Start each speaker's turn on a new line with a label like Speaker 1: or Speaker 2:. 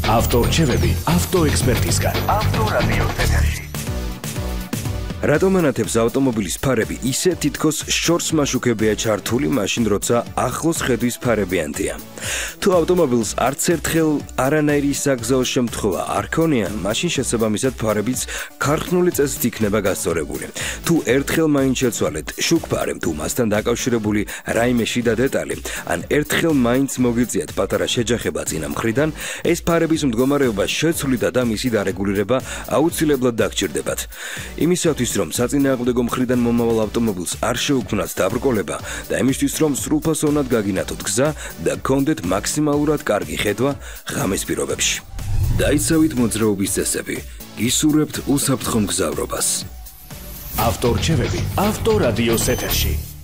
Speaker 1: ავტორჩევები ავტოექსპერტისგან. ავტორადიო ეთერში. რატომ ანათებს ავტომობილის ფარები ისე თითქოს შორს მაშუქებია ჩართული, მაშინ როცა ახლოს ხედვის ფარებიანია. თუ ავტომობილს არც ერთხელ არანაირი საგზაო შემთხვევა არ ქონია, მაშინ შესაბამისად ფარებიც ქარხნული წესით იქნება გასწორებული. თუ ერთხელ მაინც შეცვალეთ შუქ ფარემ, თუ მასთან დაკავშირებული რაიმე შიდა დეტალი, ან ერთხელ მაინც მოგიწიათ პატარა შეჯახება წინა მხრიდან, ეს ფარების მდგომარეობა შეცვლიდა და მისი დარეგულირება აუცილებლად დაგჭირდებათ. იმისათვის რომ საწინააღმდეგო მხრიდან მომავალ ავტომობილს არ შეუქმნათ დაბრკოლება და იმისთვის რომ სრულფასოვნად გაგინათოთ გზა და გქონდეთ მაქსიმალურად კარგი ხედვა ღამის პირობებში. დაიცავით მოძრაობის წესები, გისურვებთ უსაფრთხო მგზავრობას. ავტორჩევები ავტორადიოს ეთერში.